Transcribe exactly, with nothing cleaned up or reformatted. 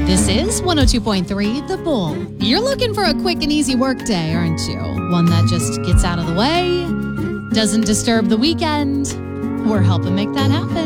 This is one oh two point three The Bull. You're looking for a quick and easy work day, aren't you? One that just gets out of the way, doesn't disturb the weekend. We're helping make that happen.